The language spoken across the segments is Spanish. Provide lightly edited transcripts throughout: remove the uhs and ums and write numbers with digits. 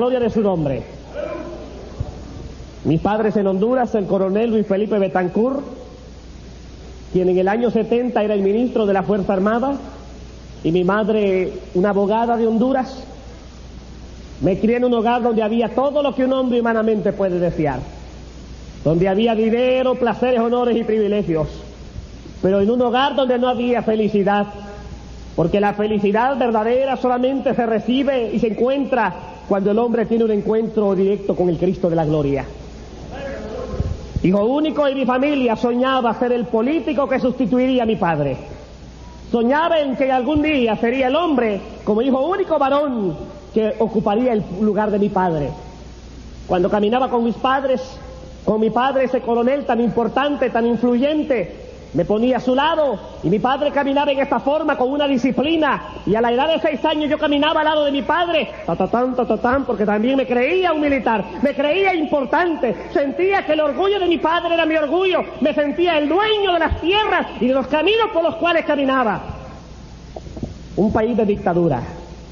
gloria de su nombre. Mis padres en Honduras, el coronel Luis Felipe Betancourt, quien en el año 70 era el ministro de la Fuerza Armada, y mi madre, una abogada de Honduras. Me crié en un hogar donde había todo lo que un hombre humanamente puede desear, donde había dinero, placeres, honores y privilegios, pero en un hogar donde no había felicidad, porque la felicidad verdadera solamente se recibe y se encuentra cuando el hombre tiene un encuentro directo con el Cristo de la gloria. Hijo único de mi familia, soñaba ser el político que sustituiría a mi padre. Soñaba en que algún día sería el hombre, como hijo único varón, que ocuparía el lugar de mi padre. Cuando caminaba con mis padres, con mi padre, ese coronel tan importante, tan influyente, me ponía a su lado, y mi padre caminaba en esta forma con una disciplina, y a la edad de 6 años yo caminaba al lado de mi padre, porque también me creía un militar, me creía importante, sentía que el orgullo de mi padre era mi orgullo, me sentía el dueño de las tierras y de los caminos por los cuales caminaba. Un país de dictadura.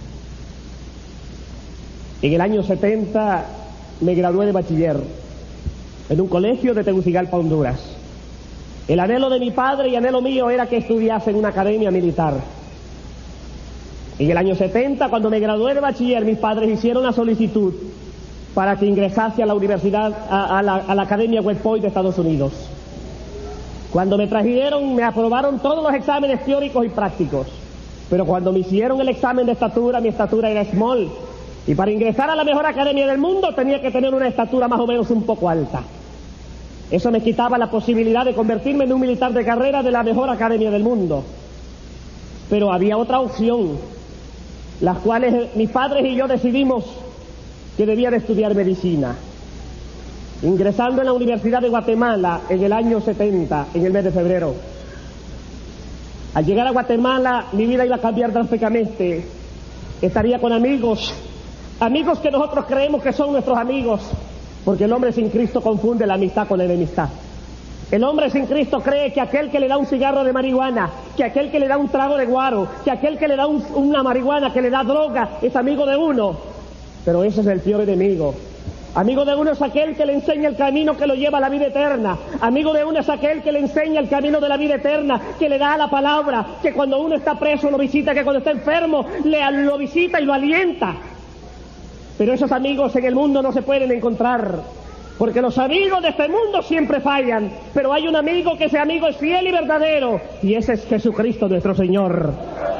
En el año 70 me gradué de bachiller en un colegio de Tegucigalpa, Honduras. El anhelo de mi padre y anhelo mío era que estudiase en una academia militar. En el año 70, cuando me gradué de bachiller, mis padres hicieron una solicitud para que ingresase a la universidad, a la Academia West Point de Estados Unidos. Cuando me trajeron, me aprobaron todos los exámenes teóricos y prácticos, pero cuando me hicieron el examen de estatura, mi estatura era small, y para ingresar a la mejor academia del mundo tenía que tener una estatura más o menos un poco alta. Eso me quitaba la posibilidad de convertirme en un militar de carrera de la mejor academia del mundo. Pero había otra opción, las cuales mis padres y yo decidimos que debía de estudiar medicina. Ingresando en la Universidad de Guatemala en el año 70, en el mes de febrero. Al llegar a Guatemala, mi vida iba a cambiar drásticamente. Estaría con amigos que nosotros creemos que son nuestros amigos, porque el hombre sin Cristo confunde la amistad con la enemistad. El hombre sin Cristo cree que aquel que le da un cigarro de marihuana, que aquel que le da un trago de guaro, que aquel que le da una marihuana, que le da droga, es amigo de uno. Pero ese es el peor enemigo. Amigo de uno es aquel que le enseña el camino que lo lleva a la vida eterna. Amigo de uno es aquel que le enseña el camino de la vida eterna, que le da la palabra, que cuando uno está preso lo visita, que cuando está enfermo lo visita y lo alienta. Pero esos amigos en el mundo no se pueden encontrar, porque los amigos de este mundo siempre fallan, pero hay un amigo que ese amigo es fiel y verdadero, y ese es Jesucristo nuestro Señor.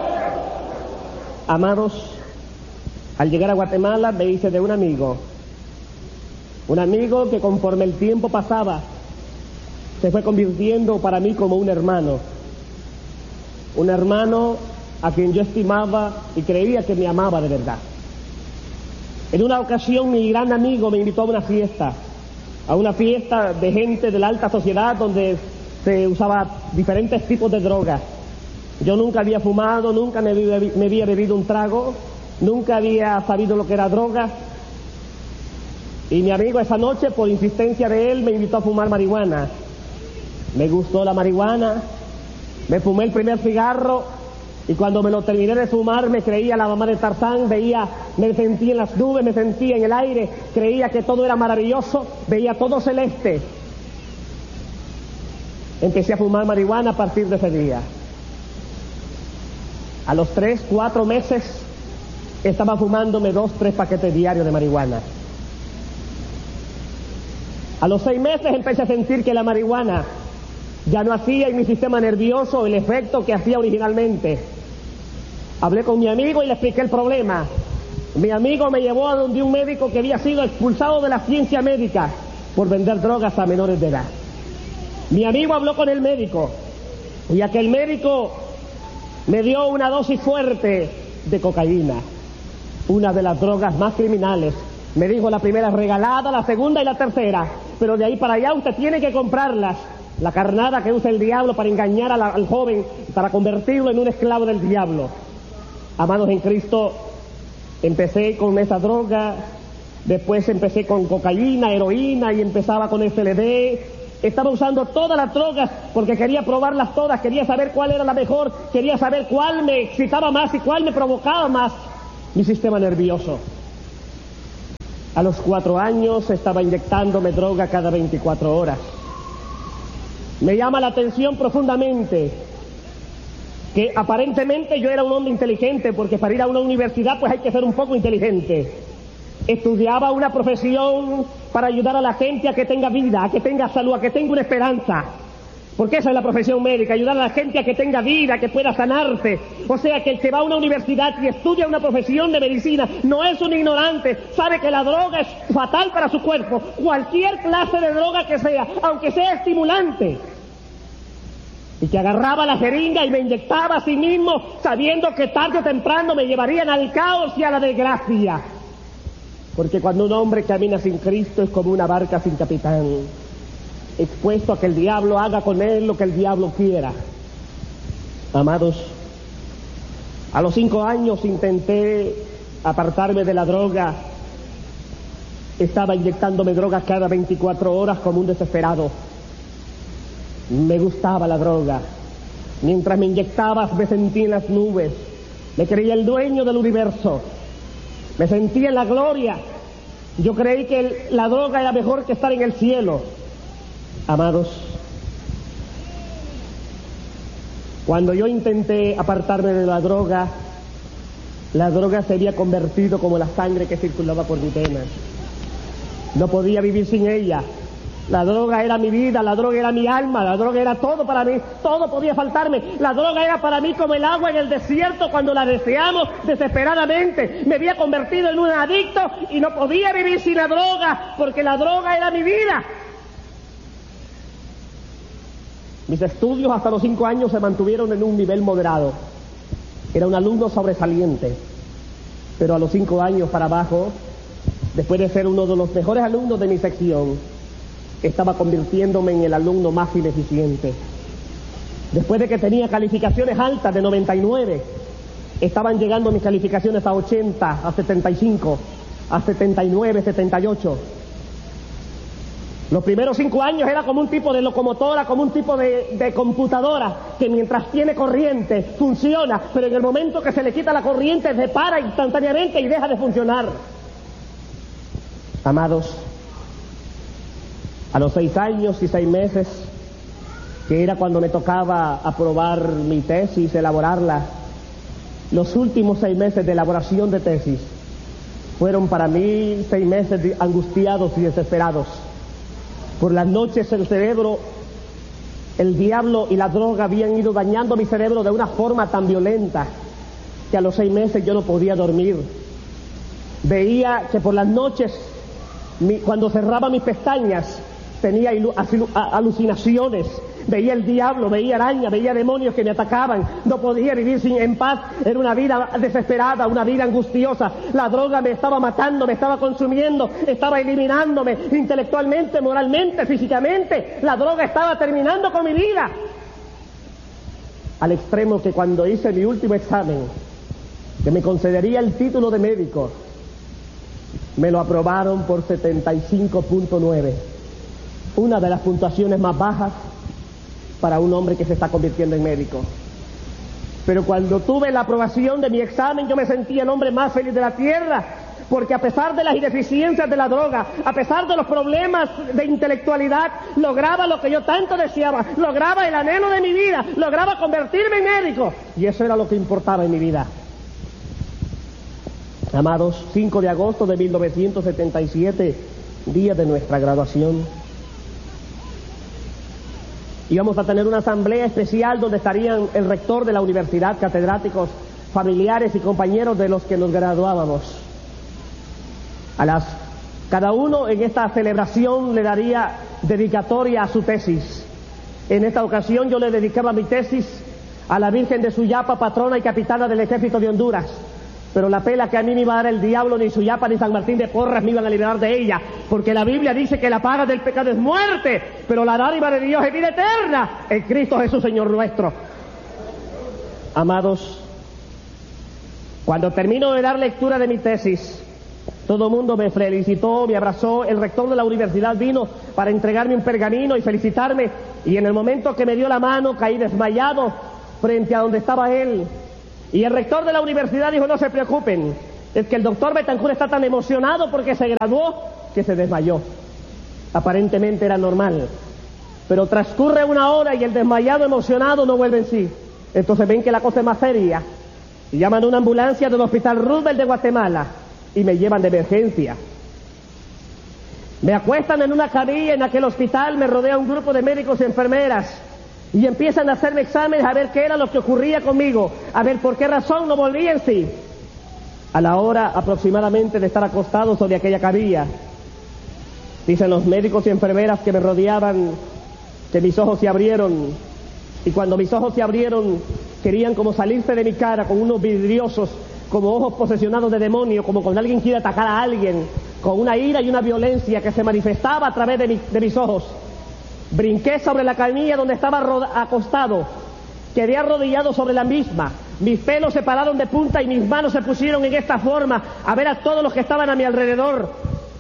Amados, al llegar a Guatemala me hice de un amigo que conforme el tiempo pasaba se fue convirtiendo para mí como un hermano a quien yo estimaba y creía que me amaba de verdad. En una ocasión mi gran amigo me invitó a una fiesta de gente de la alta sociedad donde se usaba diferentes tipos de drogas. Yo nunca había fumado, nunca me había bebido un trago, nunca había sabido lo que era droga. Y mi amigo esa noche, por insistencia de él, me invitó a fumar marihuana. Me gustó la marihuana, me fumé el primer cigarro, y cuando me lo terminé de fumar me creía la mamá de Tarzán, me sentía en las nubes, me sentía en el aire, creía que todo era maravilloso, veía todo celeste. Empecé a fumar marihuana a partir de ese día. A los 3, 4 meses estaba fumándome 2, 3 paquetes diarios de marihuana. A los 6 meses empecé a sentir que la marihuana ya no hacía en mi sistema nervioso el efecto que hacía originalmente. Hablé con mi amigo y le expliqué el problema. Mi amigo me llevó a donde un médico que había sido expulsado de la ciencia médica por vender drogas a menores de edad. Mi amigo habló con el médico y aquel médico me dio una dosis fuerte de cocaína, una de las drogas más criminales. Me dijo: la primera regalada, la segunda y la tercera, pero de ahí para allá usted tiene que comprarlas. La carnada que usa el diablo para engañar al joven, para convertirlo en un esclavo del diablo. Amados en Cristo, empecé con esa droga, después empecé con cocaína, heroína, y empezaba con LSD. Estaba usando todas las drogas porque quería probarlas todas, quería saber cuál era la mejor, quería saber cuál me excitaba más y cuál me provocaba más mi sistema nervioso. A los 4 años estaba inyectándome droga cada 24 horas. Me llama la atención profundamente que aparentemente yo era un hombre inteligente, porque para ir a una universidad pues hay que ser un poco inteligente. Estudiaba una profesión para ayudar a la gente a que tenga vida, a que tenga salud, a que tenga una esperanza. Porque esa es la profesión médica, ayudar a la gente a que tenga vida, que pueda sanarse. O sea que el que va a una universidad y estudia una profesión de medicina no es un ignorante, sabe que la droga es fatal para su cuerpo, cualquier clase de droga que sea, aunque sea estimulante. Y que agarraba la jeringa y me inyectaba a sí mismo, sabiendo que tarde o temprano me llevarían al caos y a la desgracia. Porque cuando un hombre camina sin Cristo es como una barca sin capitán, expuesto a que el diablo haga con él lo que el diablo quiera. Amados, a los 5 años intenté apartarme de la droga. Estaba inyectándome drogas cada 24 horas como un desesperado. Me gustaba la droga. Mientras me inyectabas me sentía en las nubes. Me creía el dueño del universo. Me sentía en la gloria. Yo creí que la droga era mejor que estar en el cielo. Amados, cuando yo intenté apartarme de la droga se había convertido como la sangre que circulaba por mis venas. No podía vivir sin ella. La droga era mi vida, la droga era mi alma, la droga era todo para mí, todo podía faltarme. La droga era para mí como el agua en el desierto cuando la deseamos desesperadamente. Me había convertido en un adicto y no podía vivir sin la droga, porque la droga era mi vida. Mis estudios hasta los 5 años se mantuvieron en un nivel moderado. Era un alumno sobresaliente, pero a los 5 años para abajo, después de ser uno de los mejores alumnos de mi sección, estaba convirtiéndome en el alumno más ineficiente. Después de que tenía calificaciones altas de 99, estaban llegando mis calificaciones a 80, a 75, a 79, 78. Los primeros 5 años era como un tipo de locomotora, como un tipo de computadora, que mientras tiene corriente funciona, pero en el momento que se le quita la corriente se para instantáneamente y deja de funcionar. Amados, a los 6 años y 6 meses, que era cuando me tocaba aprobar mi tesis, elaborarla, los últimos 6 meses de elaboración de tesis fueron para mí 6 meses angustiados y desesperados. Por las noches el cerebro, el diablo y la droga habían ido dañando mi cerebro de una forma tan violenta que a los 6 meses yo no podía dormir. Veía que por las noches, cuando cerraba mis pestañas, tenía alucinaciones, veía el diablo, veía arañas, veía demonios que me atacaban, no podía vivir en paz, era una vida desesperada, una vida angustiosa. La droga me estaba matando, me estaba consumiendo, estaba eliminándome intelectualmente, moralmente, físicamente. La droga estaba terminando con mi vida. Al extremo que cuando hice mi último examen, que me concedería el título de médico, me lo aprobaron por 75.9. Una de las puntuaciones más bajas para un hombre que se está convirtiendo en médico. Pero cuando tuve la aprobación de mi examen, yo me sentía el hombre más feliz de la tierra, porque a pesar de las ineficiencias de la droga, a pesar de los problemas de intelectualidad, lograba lo que yo tanto deseaba, lograba el anhelo de mi vida, lograba convertirme en médico, y eso era lo que importaba en mi vida. Amados, 5 de agosto de 1977, día de nuestra graduación. Íbamos a tener una asamblea especial donde estarían el rector de la universidad, catedráticos, familiares y compañeros de los que nos graduábamos. Cada uno en esta celebración le daría dedicatoria a su tesis. En esta ocasión yo le dedicaba mi tesis a la Virgen de Suyapa, patrona y capitana del Ejército de Honduras. Pero la pela que a mí me iba a dar el diablo, ni Suyapa ni San Martín de Porras me iban a liberar de ella, porque la Biblia dice que la paga del pecado es muerte, pero la dádiva de Dios es vida eterna en Cristo Jesús Señor nuestro. Amados, cuando termino de dar lectura de mi tesis, todo el mundo me felicitó, me abrazó. El rector de la universidad vino para entregarme un pergamino y felicitarme, y en el momento que me dio la mano caí desmayado frente a donde estaba él. Y el rector de la universidad dijo: no se preocupen, es que el doctor Betancourt está tan emocionado porque se graduó que se desmayó. Aparentemente era normal, pero transcurre una hora y el desmayado emocionado no vuelve en sí. Entonces ven que la cosa es más seria y llaman a una ambulancia del Hospital Roosevelt de Guatemala y me llevan de emergencia. Me acuestan en una camilla en aquel hospital, me rodea un grupo de médicos y enfermeras y empiezan a hacerme exámenes a ver qué era lo que ocurría conmigo, a ver por qué razón no volvía en sí. A la hora aproximadamente de estar acostado sobre aquella camilla, dicen los médicos y enfermeras que me rodeaban que mis ojos se abrieron, y cuando mis ojos se abrieron querían como salirse de mi cara con unos vidriosos, como ojos posesionados de demonio, como cuando alguien quiere atacar a alguien, con una ira y una violencia que se manifestaba a través de mis ojos. Brinqué sobre la camilla donde estaba acostado, quedé arrodillado sobre la misma, mis pelos se pararon de punta y mis manos se pusieron en esta forma a ver a todos los que estaban a mi alrededor.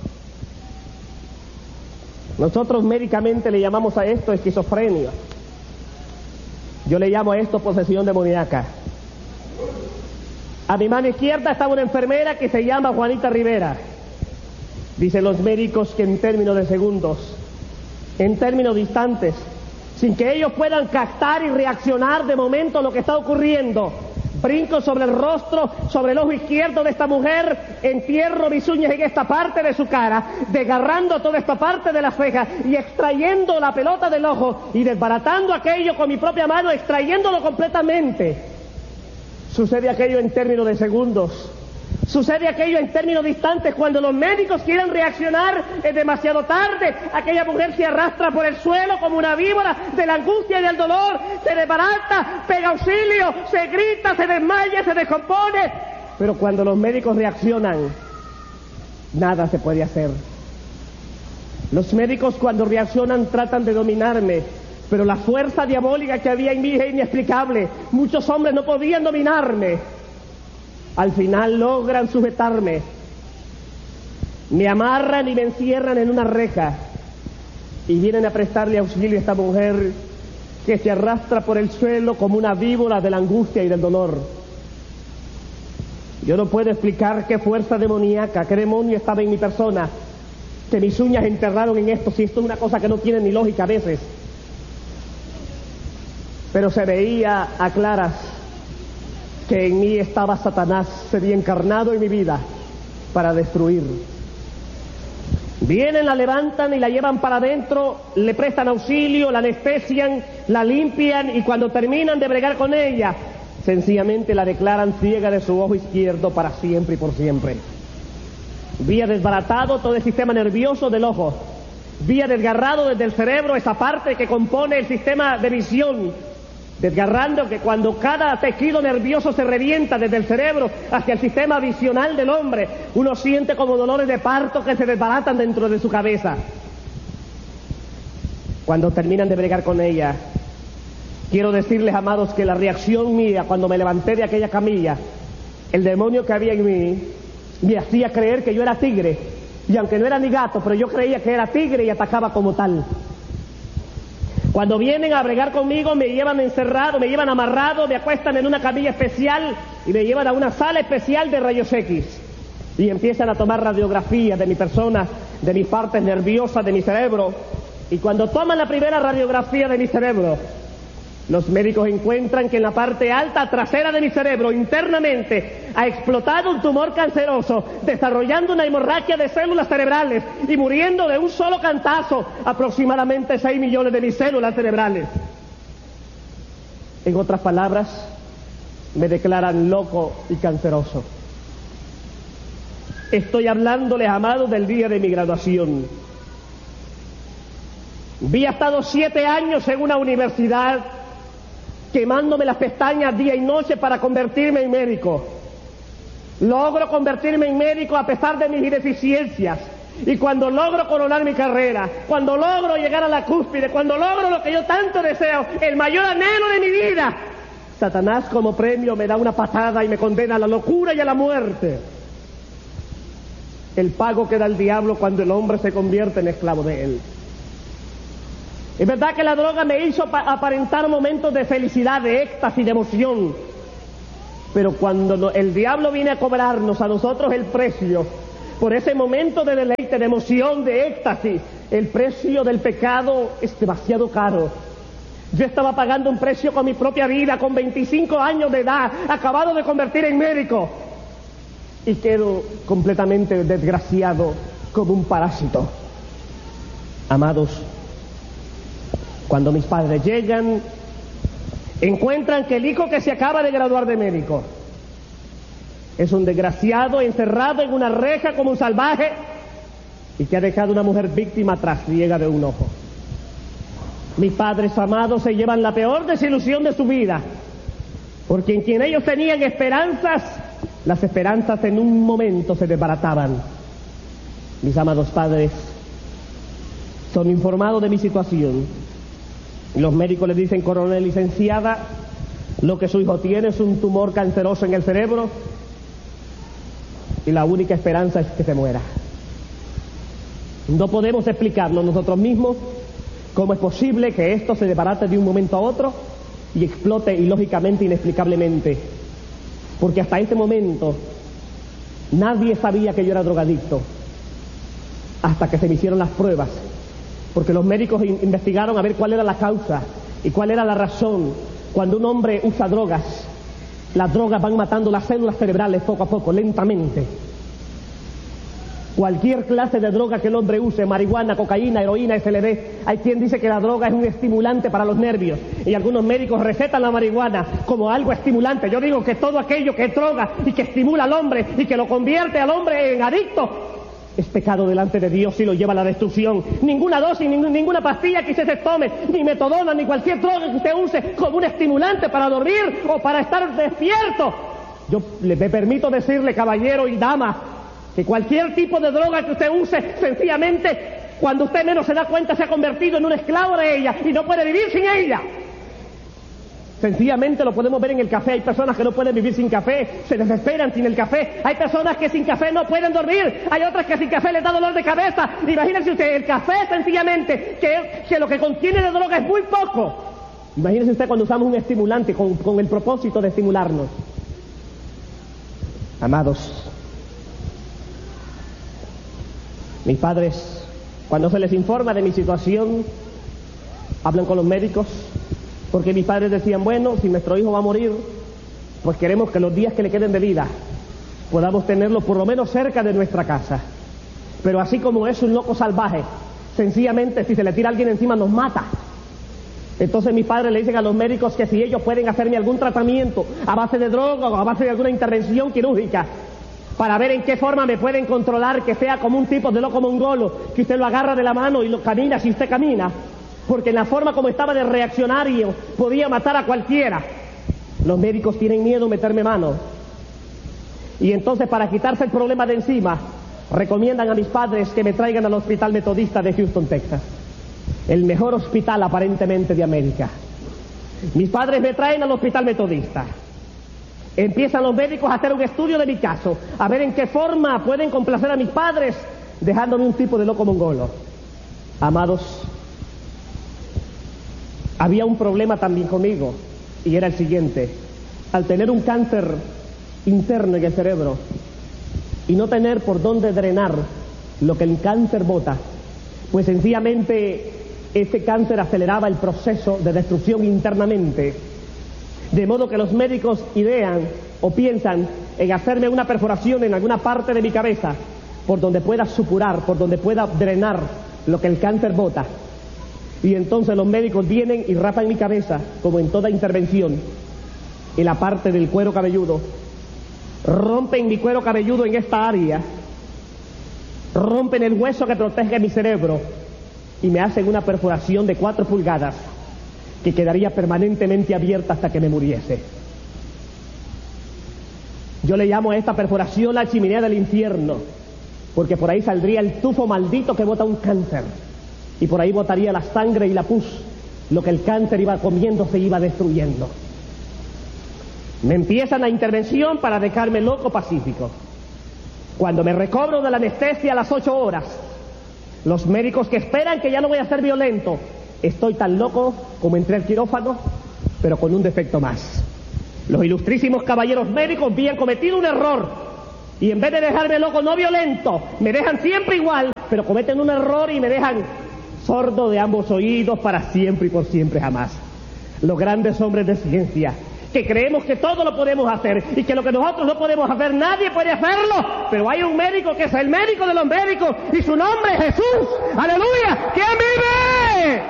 Nosotros médicamente le llamamos a esto esquizofrenia. Yo le llamo a esto posesión demoníaca. A mi mano izquierda estaba una enfermera que se llama Juanita Rivera. Dicen los médicos que en términos de segundos, en términos de instantes, sin que ellos puedan captar y reaccionar de momento a lo que está ocurriendo, brinco sobre el rostro, sobre el ojo izquierdo de esta mujer, entierro mis uñas en esta parte de su cara, desgarrando toda esta parte de la ceja y extrayendo la pelota del ojo y desbaratando aquello con mi propia mano, extrayéndolo completamente. Sucede aquello en términos de segundos. Sucede aquello en términos de instantes. Cuando los médicos quieren reaccionar es demasiado tarde. Aquella mujer se arrastra por el suelo como una víbora de la angustia y del dolor. Se desbarata, pega auxilio, se grita, se desmaya, se descompone. Pero cuando los médicos reaccionan, nada se puede hacer. Los médicos cuando reaccionan tratan de dominarme, pero la fuerza diabólica que había en mí es inexplicable. Muchos hombres no podían dominarme. Al final logran sujetarme, me amarran y me encierran en una reja y vienen a prestarle auxilio a esta mujer que se arrastra por el suelo como una víbora de la angustia y del dolor. Yo no puedo explicar qué fuerza demoníaca, qué demonio estaba en mi persona, que mis uñas enterraron en esto, si esto es una cosa que no tiene ni lógica a veces. Pero se veía a claras que en mí estaba Satanás, se había encarnado en mi vida para destruir. Vienen, la levantan y la llevan para adentro, le prestan auxilio, la anestesian, la limpian y cuando terminan de bregar con ella, sencillamente la declaran ciega de su ojo izquierdo para siempre y por siempre. Había desbaratado todo el sistema nervioso del ojo, había desgarrado desde el cerebro esa parte que compone el sistema de visión, desgarrando que cuando cada tejido nervioso se revienta desde el cerebro hacia el sistema visional del hombre, uno siente como dolores de parto que se desbaratan dentro de su cabeza. Cuando terminan de bregar con ella, quiero decirles, amados, que la reacción mía cuando me levanté de aquella camilla, el demonio que había en mí, me hacía creer que yo era tigre, y aunque no era ni gato, pero yo creía que era tigre y atacaba como tal. Cuando vienen a bregar conmigo, me llevan encerrado, me llevan amarrado, me acuestan en una camilla especial y me llevan a una sala especial de rayos X. Y empiezan a tomar radiografías de mi persona, de mis partes nerviosas, de mi cerebro. Y cuando toman la primera radiografía de mi cerebro, los médicos encuentran que en la parte alta trasera de mi cerebro, internamente, ha explotado un tumor canceroso, desarrollando una hemorragia de células cerebrales y muriendo de un solo cantazo aproximadamente 6 millones de mis células cerebrales. En otras palabras, me declaran loco y canceroso. Estoy hablándoles, amados, del día de mi graduación. Había estado 7 años en una universidad quemándome las pestañas día y noche para convertirme en médico. Logro convertirme en médico a pesar de mis deficiencias. Y cuando logro coronar mi carrera, cuando logro llegar a la cúspide, cuando logro lo que yo tanto deseo, el mayor anhelo de mi vida, Satanás como premio me da una patada y me condena a la locura y a la muerte. El pago que da el diablo cuando el hombre se convierte en esclavo de él. Es verdad que la droga me hizo aparentar momentos de felicidad, de éxtasis, de emoción. Pero cuando el diablo viene a cobrarnos a nosotros el precio, por ese momento de deleite, de emoción, de éxtasis, el precio del pecado es demasiado caro. Yo estaba pagando un precio con mi propia vida, con 25 años de edad, acabado de convertir en médico, y quedo completamente desgraciado como un parásito. Amados, cuando mis padres llegan, encuentran que el hijo que se acaba de graduar de médico es un desgraciado encerrado en una reja como un salvaje y que ha dejado una mujer víctima atrás, ciega de un ojo. Mis padres amados se llevan la peor desilusión de su vida, porque en quien ellos tenían esperanzas, las esperanzas en un momento se desbarataban. Mis amados padres son informados de mi situación. Los médicos les dicen: coronel, licenciada, lo que su hijo tiene es un tumor canceroso en el cerebro y la única esperanza es que se muera. No podemos explicarnos nosotros mismos cómo es posible que esto se desbarate de un momento a otro y explote ilógicamente, inexplicablemente, porque hasta este momento nadie sabía que yo era drogadicto hasta que se me hicieron las pruebas, porque los médicos investigaron a ver cuál era la causa y cuál era la razón. Cuando un hombre usa drogas, las drogas van matando las células cerebrales poco a poco, lentamente. Cualquier clase de droga que el hombre use, marihuana, cocaína, heroína, SLD, hay quien dice que la droga es un estimulante para los nervios, y algunos médicos recetan la marihuana como algo estimulante. Yo digo que todo aquello que es droga y que estimula al hombre y que lo convierte al hombre en adicto es pecado delante de Dios y lo lleva a la destrucción. Ninguna dosis, ninguna pastilla que usted se tome, ni metadona, ni cualquier droga que usted use como un estimulante para dormir o para estar despierto. Yo me permito decirle, caballero y dama, que cualquier tipo de droga que usted use, sencillamente, cuando usted menos se da cuenta, se ha convertido en un esclavo de ella y no puede vivir sin ella. Sencillamente lo podemos ver en el café. Hay personas que no pueden vivir sin café, se desesperan sin el café. Hay personas que sin café no pueden dormir. Hay otras que sin café les da dolor de cabeza. Imagínense usted, el café sencillamente, que lo que contiene de droga es muy poco. Imagínense usted cuando usamos un estimulante con el propósito de estimularnos. Amados, mis padres, cuando se les informa de mi situación, hablan con los médicos, porque mis padres decían: bueno, si nuestro hijo va a morir, pues queremos que los días que le queden de vida podamos tenerlo por lo menos cerca de nuestra casa. Pero así como es un loco salvaje, sencillamente si se le tira a alguien encima nos mata. Entonces mis padres le dicen a los médicos que si ellos pueden hacerme algún tratamiento a base de droga o a base de alguna intervención quirúrgica para ver en qué forma me pueden controlar, que sea como un tipo de loco mongolo, que usted lo agarra de la mano y lo camina si usted camina, porque en la forma como estaba de reaccionario podía matar a cualquiera. Los médicos tienen miedo de meterme mano, y entonces para quitarse el problema de encima recomiendan a mis padres que me traigan al Hospital Metodista de Houston, Texas, el mejor hospital aparentemente de América. Mis padres me traen al Hospital Metodista. Empiezan los médicos a hacer un estudio de mi caso, a ver en qué forma pueden complacer a mis padres dejándome un tipo de loco mongolo. Amados, había un problema también conmigo, y era el siguiente: al tener un cáncer interno en el cerebro y no tener por dónde drenar lo que el cáncer bota, pues sencillamente ese cáncer aceleraba el proceso de destrucción internamente, de modo que los médicos idean o piensan en hacerme una perforación en alguna parte de mi cabeza por donde pueda supurar, por donde pueda drenar lo que el cáncer bota. Y entonces los médicos vienen y rapan mi cabeza, como en toda intervención, en la parte del cuero cabelludo. Rompen mi cuero cabelludo en esta área, rompen el hueso que protege mi cerebro y me hacen una perforación de 4 pulgadas que quedaría permanentemente abierta hasta que me muriese. Yo le llamo a esta perforación la chimenea del infierno, porque por ahí saldría el tufo maldito que bota un cáncer, y por ahí botaría la sangre y la pus, lo que el cáncer iba comiendo, se iba destruyendo. Me empiezan la intervención para dejarme loco pacífico. Cuando me recobro de la anestesia a las 8 horas, los médicos que esperan que ya no voy a ser violento, estoy tan loco como entré al quirófano, pero con un defecto más. Los ilustrísimos caballeros médicos habían cometido un error, y en vez de dejarme loco no violento, me dejan siempre igual, pero cometen un error y me dejan sordo de ambos oídos para siempre y por siempre jamás. Los grandes hombres de ciencia, que creemos que todo lo podemos hacer y que lo que nosotros no podemos hacer nadie puede hacerlo, pero hay un médico que es el médico de los médicos y su nombre es Jesús. ¡Aleluya! ¿Quién vive?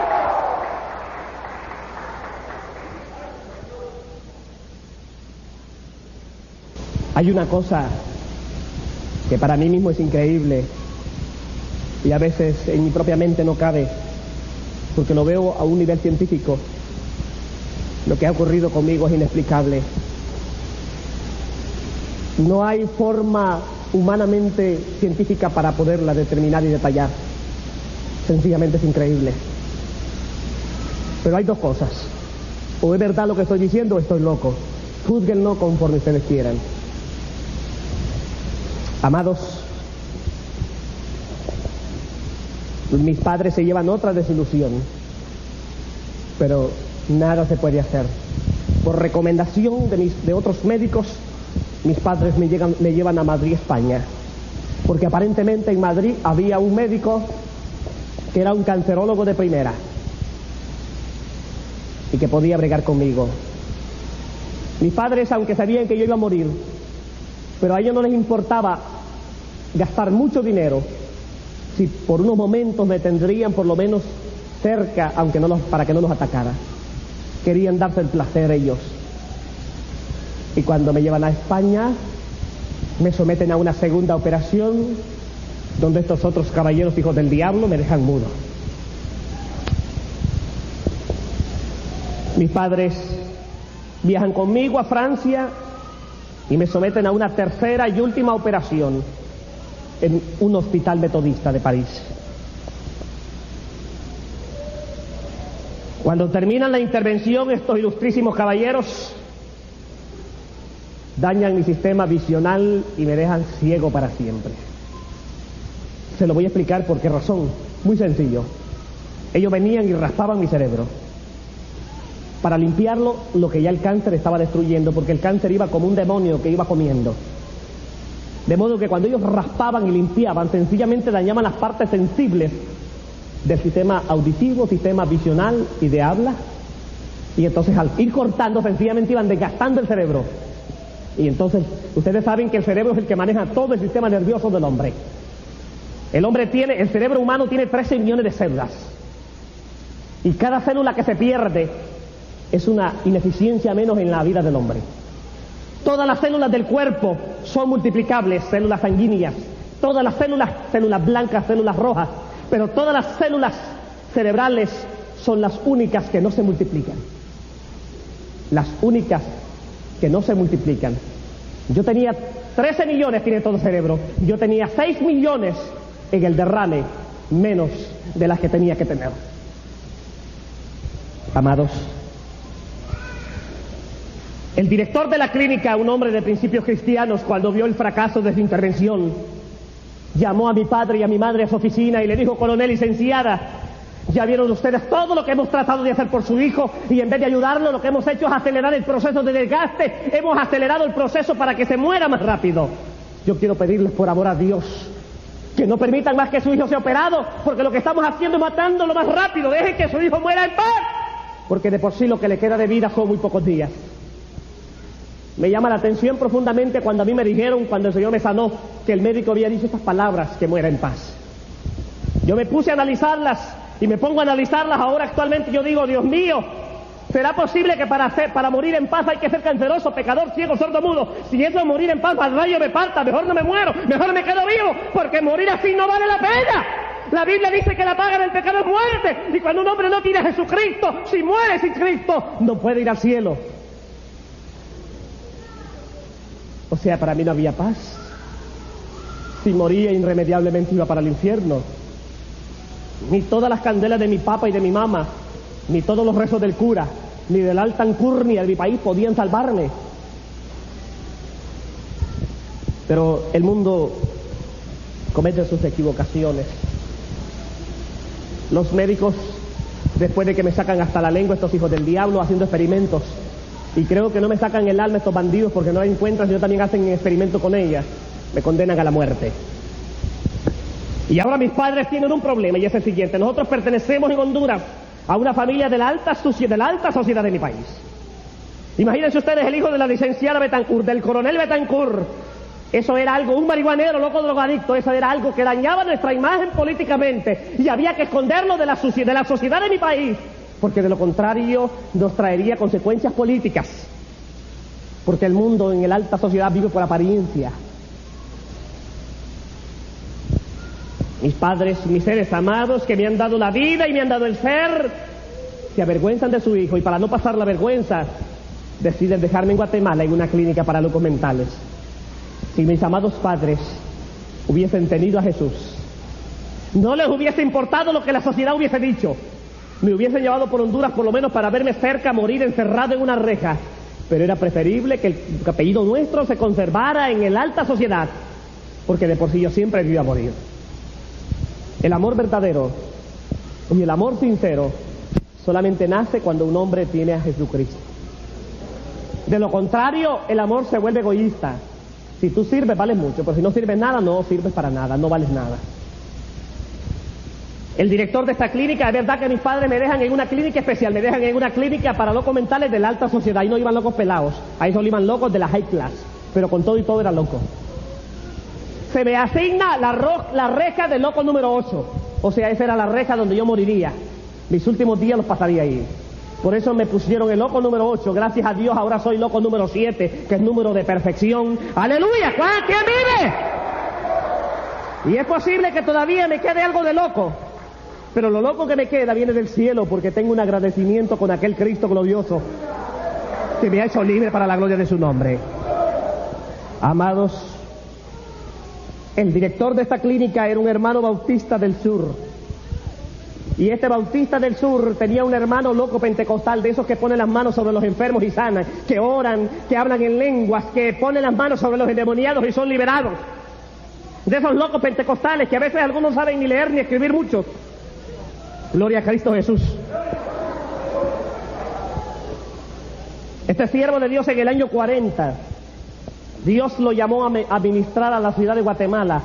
Hay una cosa que para mí mismo es increíble y a veces en mi propia mente no cabe, porque lo veo a un nivel científico. Lo que ha ocurrido conmigo es inexplicable. No hay forma humanamente científica para poderla determinar y detallar. Sencillamente es increíble. Pero hay dos cosas. O es verdad lo que estoy diciendo o estoy loco. Júzguenlo conforme ustedes quieran. Amados, mis padres se llevan otra desilusión, pero nada se puede hacer. Por recomendación de otros médicos, mis padres me llevan a Madrid, España, porque aparentemente en Madrid había un médico que era un cancerólogo de primera y que podía bregar conmigo. Mis padres, aunque sabían que yo iba a morir, pero a ellos no les importaba gastar mucho dinero si por unos momentos me tendrían por lo menos cerca, aunque para que no los atacara. Querían darse el placer ellos. Y cuando me llevan a España, me someten a una segunda operación, donde estos otros caballeros hijos del diablo me dejan mudo. Mis padres viajan conmigo a Francia y me someten a una tercera y última operación en un hospital metodista de París. Cuando terminan la intervención, estos ilustrísimos caballeros dañan mi sistema visional y me dejan ciego para siempre. Se lo voy a explicar por qué razón. Muy sencillo. Ellos venían y raspaban mi cerebro para limpiarlo, lo que ya el cáncer estaba destruyendo, porque el cáncer iba como un demonio que iba comiendo. De modo que cuando ellos raspaban y limpiaban, sencillamente dañaban las partes sensibles del sistema auditivo, sistema visional y de habla, y entonces al ir cortando sencillamente iban desgastando el cerebro. Y entonces ustedes saben que el cerebro es el que maneja todo el sistema nervioso del hombre. El cerebro humano tiene 13 millones de células, y cada célula que se pierde es una ineficiencia menos en la vida del hombre. Todas las células del cuerpo son multiplicables, células sanguíneas, todas las células blancas, células rojas, pero todas las células cerebrales son las únicas que no se multiplican. Las únicas que no se multiplican. Yo tenía 13 millones, tiene todo el cerebro. Yo tenía 6 millones en el derrame, menos de las que tenía que tener. Amados, el director de la clínica, un hombre de principios cristianos, cuando vio el fracaso de su intervención, llamó a mi padre y a mi madre a su oficina y le dijo: coronel, licenciada, ya vieron ustedes todo lo que hemos tratado de hacer por su hijo, y en vez de ayudarlo, lo que hemos hecho es acelerar el proceso de desgaste. Hemos acelerado el proceso para que se muera más rápido. Yo quiero pedirles, por amor a Dios, que no permitan más que su hijo sea operado, porque lo que estamos haciendo es matándolo más rápido. Dejen que su hijo muera en paz, porque de por sí lo que le queda de vida son muy pocos días. Me llama la atención profundamente cuando a mí me dijeron, cuando el Señor me sanó, que el médico había dicho estas palabras: que muera en paz. Yo me puse a analizarlas y me pongo a analizarlas ahora actualmente. Yo digo: Dios mío, ¿será posible que para morir en paz hay que ser canceroso, pecador, ciego, sordo, mudo? Si eso es morir en paz, al rayo me parta, mejor no me muero, mejor me quedo vivo, porque morir así no vale la pena. La Biblia dice que la paga del pecado es muerte, y cuando un hombre no tiene a Jesucristo, si muere sin Cristo, no puede ir al cielo. O sea, para mí no había paz. Si moría, irremediablemente iba para el infierno. Ni todas las candelas de mi papá y de mi mamá, ni todos los rezos del cura, ni del alta alcurnia de mi país podían salvarme. Pero el mundo comete sus equivocaciones. Los médicos, después de que me sacan hasta la lengua estos hijos del diablo haciendo experimentos, y creo que no me sacan el alma estos bandidos porque no la encuentran, sino también hacen un experimento con ella, me condenan a la muerte. Y ahora mis padres tienen un problema, y es el siguiente: nosotros pertenecemos en Honduras a una familia de la alta sociedad de mi país. Imagínense ustedes el hijo de la licenciada Betancourt, del coronel Betancourt. Eso era algo, un marihuanero, loco, drogadicto. Eso era algo que dañaba nuestra imagen políticamente, y había que esconderlo de la sociedad de mi país, porque de lo contrario nos traería consecuencias políticas, porque el mundo en la alta sociedad vive por apariencia. Mis padres, mis seres amados, que me han dado la vida y me han dado el ser, se avergüenzan de su hijo, y para no pasar la vergüenza deciden dejarme en Guatemala en una clínica para locos mentales. Si mis amados padres hubiesen tenido a Jesús, no les hubiese importado lo que la sociedad hubiese dicho, me hubiesen llevado por Honduras por lo menos para verme cerca morir encerrado en una reja, pero era preferible que el apellido nuestro se conservara en la alta sociedad, porque de por sí yo siempre iba a morir. El amor verdadero y el amor sincero solamente nace cuando un hombre tiene a Jesucristo. De lo contrario, el amor se vuelve egoísta. Si tú sirves, vales mucho, pero si no sirves nada, no sirves para nada, no vales nada. El director de esta clínica, es verdad que mis padres me dejan en una clínica especial, me dejan en una clínica para locos mentales de la alta sociedad, y no iban locos pelados, ahí solo iban locos de la high class, pero con todo y todo era loco. Se me asigna la reja del loco número 8, o sea, esa era la reja donde yo moriría. Mis últimos días los pasaría ahí. Por eso me pusieron el loco número 8, gracias a Dios ahora soy loco número 7, que es número de perfección. ¡Aleluya! ¿Quién vive? Y es posible que todavía me quede algo de loco, pero lo loco que me queda viene del cielo, porque tengo un agradecimiento con aquel Cristo glorioso que me ha hecho libre para la gloria de su nombre. Amados, el director de esta clínica era un hermano bautista del sur. Y este bautista del sur tenía un hermano loco pentecostal, de esos que ponen las manos sobre los enfermos y sanan, que oran, que hablan en lenguas, que ponen las manos sobre los endemoniados y son liberados. De esos locos pentecostales que a veces algunos saben ni leer ni escribir mucho. Gloria a Cristo Jesús. Este siervo de Dios en el año 40, Dios lo llamó a ministrar a la ciudad de Guatemala.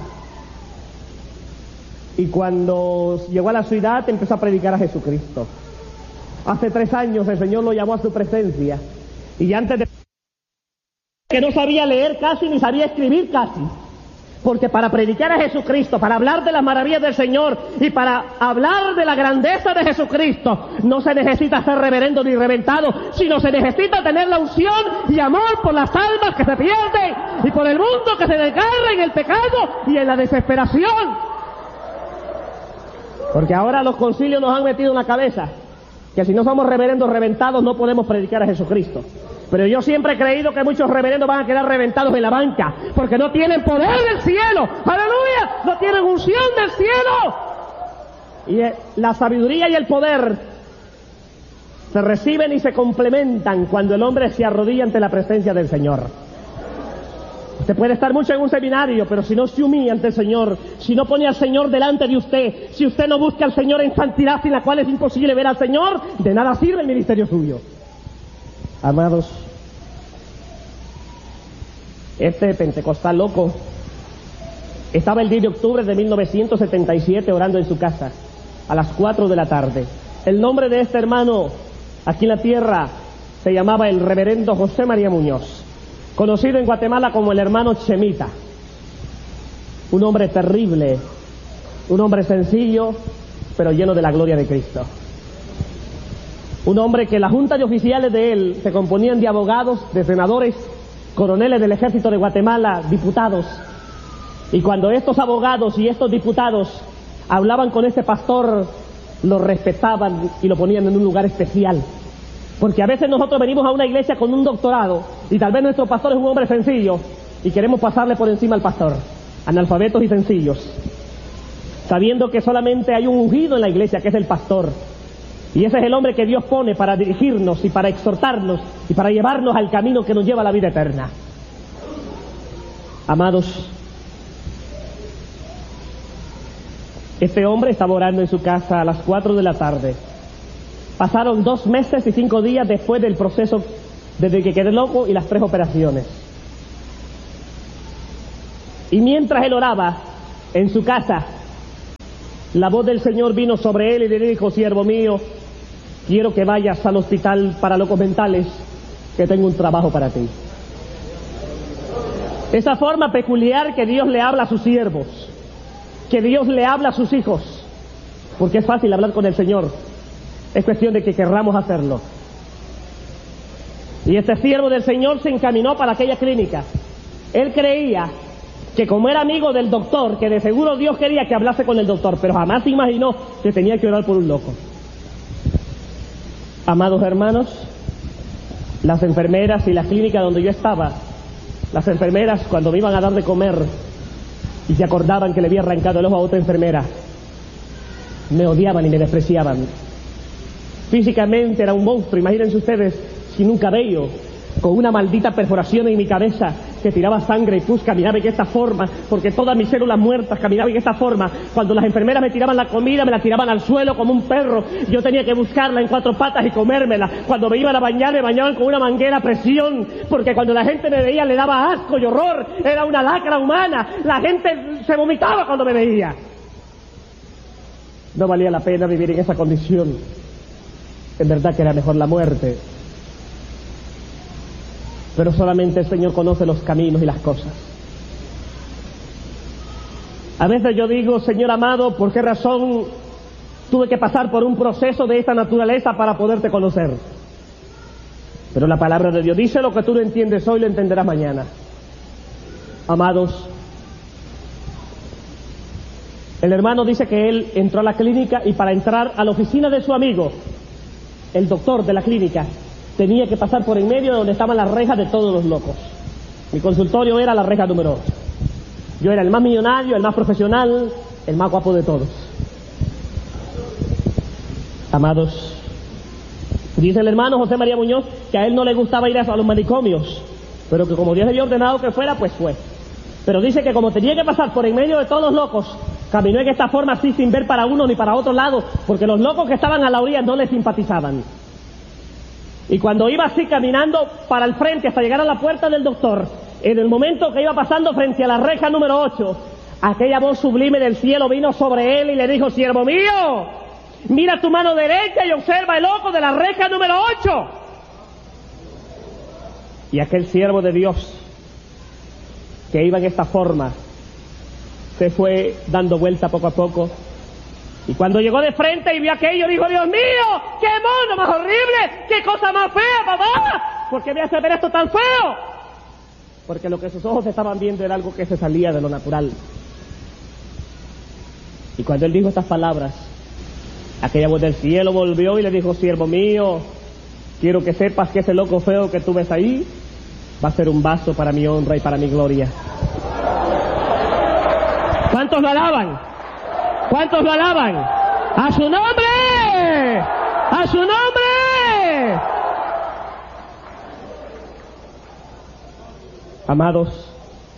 Y cuando llegó a la ciudad empezó a predicar a Jesucristo. Hace 3 años el Señor lo llamó a su presencia. Y antes de que no sabía leer casi ni sabía escribir casi. Porque para predicar a Jesucristo, para hablar de las maravillas del Señor y para hablar de la grandeza de Jesucristo, no se necesita ser reverendo ni reventado, sino se necesita tener la unción y amor por las almas que se pierden y por el mundo que se desgarra en el pecado y en la desesperación. Porque ahora los concilios nos han metido en la cabeza que si no somos reverendos reventados no podemos predicar a Jesucristo. Pero yo siempre he creído que muchos reverendos van a quedar reventados en la banca, porque no tienen poder del cielo. ¡Aleluya! No tienen unción del cielo. Y la sabiduría y el poder se reciben y se complementan cuando el hombre se arrodilla ante la presencia del Señor. Usted puede estar mucho en un seminario, pero si no se humilla ante el Señor, si no pone al Señor delante de usted, si usted no busca al Señor en santidad, sin la cual es imposible ver al Señor, de nada sirve el ministerio suyo. Amados, este pentecostal loco estaba el 10 de octubre de 1977 orando en su casa a las 4 de la tarde. El nombre de este hermano aquí en la tierra se llamaba el reverendo José María Muñoz, conocido en Guatemala como el hermano Chemita. Un hombre terrible, un hombre sencillo, pero lleno de la gloria de Cristo. Un hombre que la junta de oficiales de él se componían de abogados, de senadores, coroneles del ejército de Guatemala, diputados. Y cuando estos abogados y estos diputados hablaban con este pastor, lo respetaban y lo ponían en un lugar especial. Porque a veces nosotros venimos a una iglesia con un doctorado y tal vez nuestro pastor es un hombre sencillo y queremos pasarle por encima al pastor, analfabetos y sencillos, sabiendo que solamente hay un ungido en la iglesia que es el pastor. Y ese es el hombre que Dios pone para dirigirnos y para exhortarnos y para llevarnos al camino que nos lleva a la vida eterna. Amados, este hombre estaba orando en su casa a las 4 de la tarde. Pasaron 2 meses y 5 días después del proceso desde que quedé loco y las 3 operaciones. Y mientras él oraba en su casa, la voz del Señor vino sobre él y le dijo: siervo mío, quiero que vayas al hospital para locos mentales, que tengo un trabajo para ti. Esa forma peculiar que Dios le habla a sus siervos, que Dios le habla a sus hijos, porque es fácil hablar con el Señor, es cuestión de que querramos hacerlo. Y este siervo del Señor se encaminó para aquella clínica. Él creía que como era amigo del doctor, que de seguro Dios quería que hablase con el doctor, pero jamás se imaginó que tenía que orar por un loco. Amados hermanos, las enfermeras y la clínica donde yo estaba, las enfermeras cuando me iban a dar de comer y se acordaban que le había arrancado el ojo a otra enfermera, me odiaban y me despreciaban. Físicamente era un monstruo, imagínense ustedes, sin un cabello, con una maldita perforación en mi cabeza que tiraba sangre y pus, caminaba en esta forma, porque todas mis células muertas caminaban en esta forma. Cuando las enfermeras me tiraban la comida, me la tiraban al suelo como un perro, yo tenía que buscarla en 4 patas y comérmela. Cuando me iban a bañar, me bañaban con una manguera a presión, porque cuando la gente me veía le daba asco y horror, era una lacra humana, la gente se vomitaba cuando me veía. No valía la pena vivir en esa condición, en verdad que era mejor la muerte. Pero solamente el Señor conoce los caminos y las cosas. A veces yo digo: Señor amado, ¿por qué razón tuve que pasar por un proceso de esta naturaleza para poderte conocer? Pero la palabra de Dios dice: lo que tú no entiendes hoy lo entenderás mañana. Amados, el hermano dice que él entró a la clínica y para entrar a la oficina de su amigo, el doctor de la clínica, tenía que pasar por en medio de donde estaban las rejas de todos los locos. Mi consultorio era la reja número 8. Yo era el más millonario, el más profesional, el más guapo de todos. Amados, dice el hermano José María Muñoz que a él no le gustaba ir a los manicomios, pero que como Dios le había ordenado que fuera, pues fue. Pero dice que como tenía que pasar por en medio de todos los locos, caminó en esta forma así sin ver para uno ni para otro lado, porque los locos que estaban a la orilla no le simpatizaban. Y cuando iba así caminando para el frente hasta llegar a la puerta del doctor, en el momento que iba pasando frente a la reja número 8, aquella voz sublime del cielo vino sobre él y le dijo: siervo mío, mira tu mano derecha y observa el ojo de la reja número 8. Y aquel siervo de Dios, que iba en esta forma, se fue dando vuelta poco a poco. Y cuando llegó de frente y vio aquello, dijo: Dios mío, qué mono más horrible, qué cosa más fea, papá, ¿por qué me hace ver esto tan feo? Porque lo que sus ojos estaban viendo era algo que se salía de lo natural. Y cuando él dijo estas palabras, aquella voz del cielo volvió y le dijo: siervo mío, quiero que sepas que ese loco feo que tú ves ahí va a ser un vaso para mi honra y para mi gloria. ¿Cuántos lo alaban? ¿Cuántos lo alaban? ¡A su nombre! ¡A su nombre! Amados,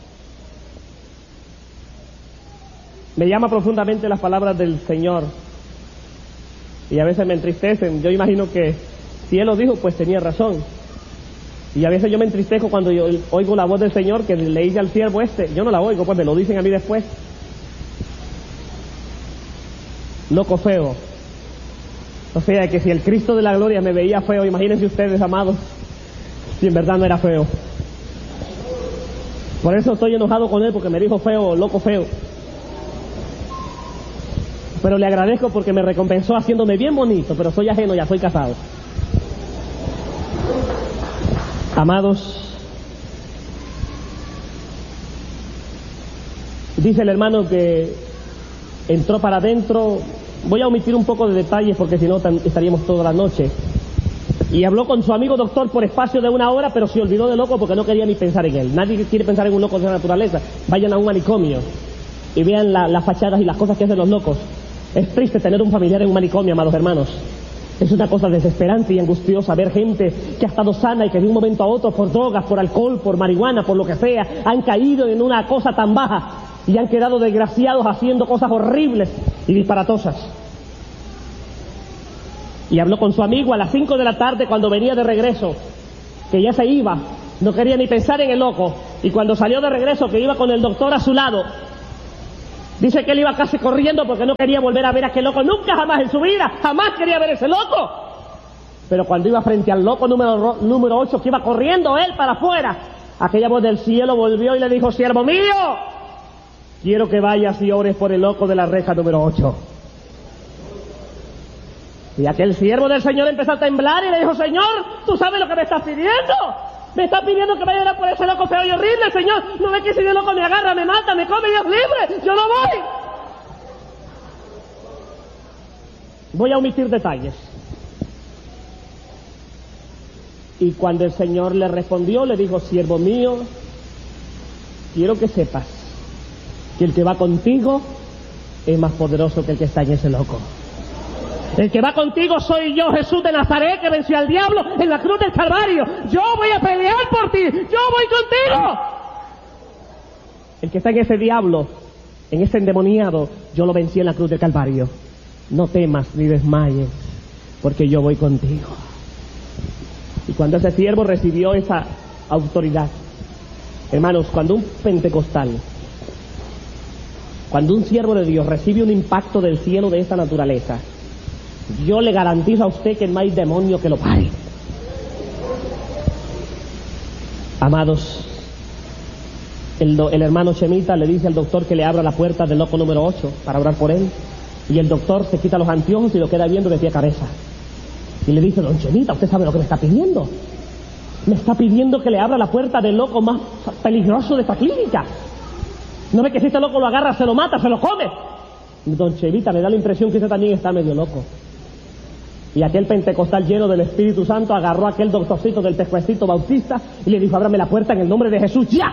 me llama profundamente las palabras del Señor y a veces me entristecen. Yo imagino que si Él lo dijo, pues tenía razón. Y a veces yo me entristezco cuando yo oigo la voz del Señor que le dice al siervo este. Yo no la oigo, pues me lo dicen a mí después. Loco feo. O sea que si el Cristo de la gloria me veía feo, imagínense ustedes, amados, si en verdad no era feo. Por eso estoy enojado con él, porque me dijo feo, loco feo. Pero le agradezco porque me recompensó haciéndome bien bonito, pero soy ajeno, ya soy casado. Amados, dice el hermano que entró para adentro. Voy a omitir un poco de detalles porque si no estaríamos toda la noche. Y habló con su amigo doctor por espacio de 1 hora, pero se olvidó de loco porque no quería ni pensar en él. Nadie quiere pensar en un loco de esa naturaleza. Vayan a un manicomio y vean las fachadas y las cosas que hacen los locos. Es triste tener un familiar en un manicomio, amados hermanos. Es una cosa desesperante y angustiosa ver gente que ha estado sana y que de un momento a otro, por drogas, por alcohol, por marihuana, por lo que sea, han caído en una cosa tan baja y han quedado desgraciados haciendo cosas horribles y disparatosas. Y habló con su amigo a las 5 de la tarde cuando venía de regreso que ya se iba, no quería ni pensar en el loco, y cuando salió de regreso, que iba con el doctor a su lado, dice que él iba casi corriendo porque no quería volver a ver a aquel loco, nunca jamás en su vida, jamás quería ver a ese loco. Pero cuando iba frente al loco número 8, que iba corriendo él para afuera, aquella voz del cielo volvió y le dijo: siervo mío, quiero que vayas y ores por el loco de la reja número 8. Y aquel siervo del Señor empezó a temblar y le dijo: Señor, ¿tú sabes lo que me estás pidiendo? Me estás pidiendo que vaya a orar por ese loco feo y horrible, Señor. ¿No ves que si ese loco me agarra, me mata, me come y es libre? Yo no voy. Voy a omitir detalles. Y cuando el Señor le respondió, le dijo: siervo mío, quiero que sepas que el que va contigo es más poderoso que el que está en ese loco. El que va contigo soy yo, Jesús de Nazaret, que venció al diablo en la cruz del Calvario. Yo voy a pelear por ti, yo voy contigo. El que está en ese diablo, en ese endemoniado, yo lo vencí en la cruz del Calvario. No temas ni desmayes, porque yo voy contigo. Y cuando ese siervo recibió esa autoridad, hermanos, cuando un pentecostal, cuando un siervo de Dios recibe un impacto del cielo de esta naturaleza, yo le garantizo a usted que no hay demonio que lo pare. Amados, el hermano Chemita le dice al doctor que le abra la puerta del loco número 8 para orar por él, y el doctor se quita los anteojos y lo queda viendo de pie a cabeza. Y le dice: don Chemita, ¿usted sabe lo que me está pidiendo? Me está pidiendo que le abra la puerta del loco más peligroso de esta clínica. ¿No ve que si este loco lo agarra, se lo mata, se lo come? Don Chemita, me da la impresión que usted también está medio loco. Y aquel pentecostal lleno del Espíritu Santo agarró a aquel doctorcito del pescuecito bautista y le dijo: ábrame la puerta en el nombre de Jesús, ¡ya!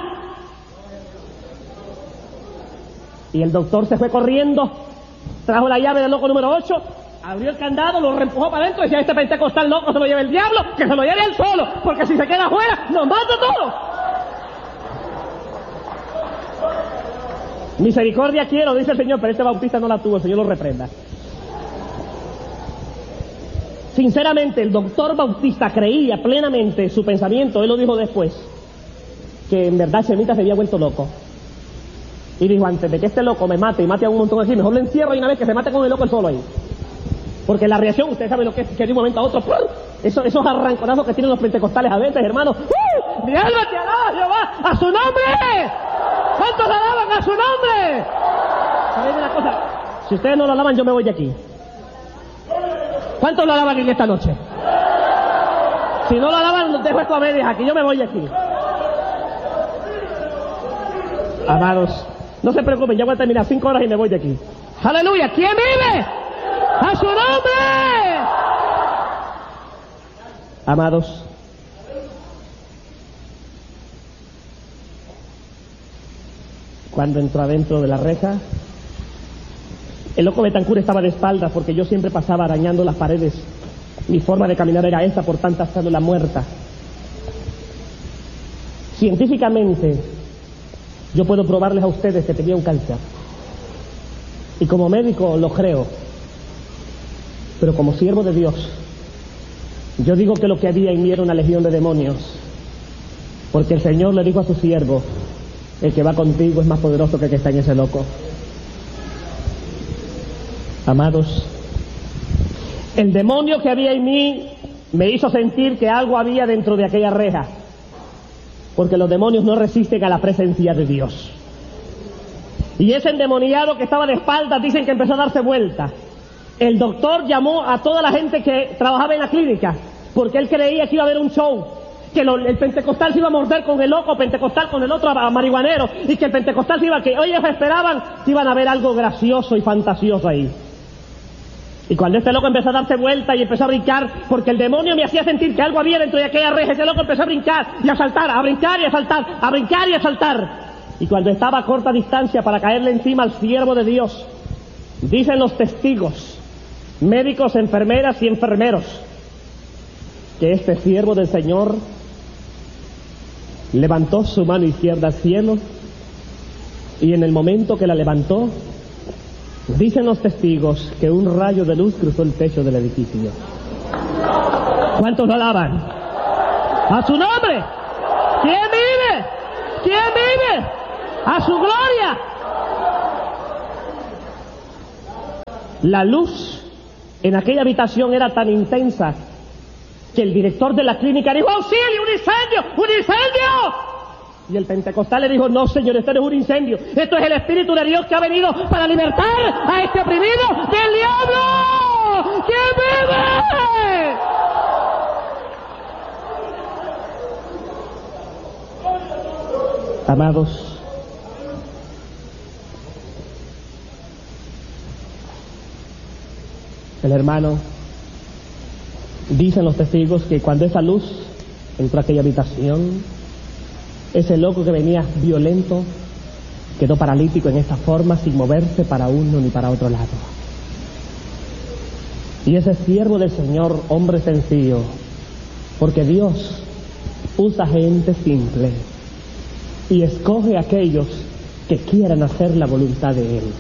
Y el doctor se fue corriendo, trajo la llave del loco número 8, abrió el candado, lo reempujó para adentro y decía: este pentecostal loco se lo lleve el diablo, que se lo lleve él solo, porque si se queda afuera, nos mata a todos. Misericordia quiero, dice el Señor, pero este bautista no la tuvo, el Señor lo reprenda. Sinceramente, el doctor Bautista creía plenamente su pensamiento, él lo dijo después, que en verdad Chemita se había vuelto loco. Y dijo: antes de que este loco me mate y mate a un montón aquí, mejor lo encierro y una vez que se mate con el loco el solo ahí. Porque la reacción, ustedes saben lo que es, que de un momento a otro, esos arranconazos que tienen los pentecostales a veces, hermanos. ¡Mi alma te alaba, Jehová! ¡A su nombre! ¿Cuántos alaban a su nombre? ¿Saben una cosa? Si ustedes no lo alaban, yo me voy de aquí. ¿Cuántos lo alaban en esta noche? Si no lo alaban, dejo esto a medias aquí, yo me voy de aquí. Amados, no se preocupen, ya voy a terminar 5 horas y me voy de aquí. ¡Aleluya! ¿Quién vive? ¡A su nombre! Amados, cuando entró adentro de la reja, el loco Betancur estaba de espaldas porque yo siempre pasaba arañando las paredes. Mi forma de caminar era esa por tantas células muertas. Científicamente, yo puedo probarles a ustedes que tenía un cáncer. Y como médico lo creo. Pero como siervo de Dios, yo digo que lo que había en mí era una legión de demonios. Porque el Señor le dijo a su siervo: el que va contigo es más poderoso que el que está en ese loco. Amados, el demonio que había en mí me hizo sentir que algo había dentro de aquella reja, porque los demonios no resisten a la presencia de Dios. Y ese endemoniado que estaba de espaldas, dicen que empezó a darse vuelta. El doctor llamó a toda la gente que trabajaba en la clínica, porque él creía que iba a haber un show, que el pentecostal se iba a morder con el loco, pentecostal con el otro marihuanero, y que el pentecostal se iba, que ellos esperaban que iban a ver algo gracioso y fantasioso ahí. Y cuando este loco empezó a darse vuelta y empezó a brincar, porque el demonio me hacía sentir que algo había dentro de aquella reja, ese loco empezó a brincar y a saltar, a brincar y a saltar, a brincar y a saltar. Y cuando estaba a corta distancia para caerle encima al siervo de Dios, dicen los testigos, médicos, enfermeras y enfermeros, que este siervo del Señor levantó su mano izquierda al cielo, y en el momento que la levantó, dicen los testigos que un rayo de luz cruzó el techo del edificio. ¿Cuántos lo alaban? A su nombre. ¿Quién vive? ¿Quién vive? A su gloria. La luz en aquella habitación era tan intensa que el director de la clínica dijo: ¡auxilio, un incendio! ¡Un incendio! Y el pentecostal le dijo: no, señor, esto no es un incendio, esto es el Espíritu de Dios que ha venido para libertar a este oprimido del diablo. ¿Quién vive? Amados, el hermano, dicen los testigos que cuando esa luz entró a aquella habitación, ese loco que venía violento quedó paralítico en esta forma, sin moverse para uno ni para otro lado. Y ese siervo del Señor, hombre sencillo, porque Dios usa gente simple y escoge a aquellos que quieran hacer la voluntad de Él.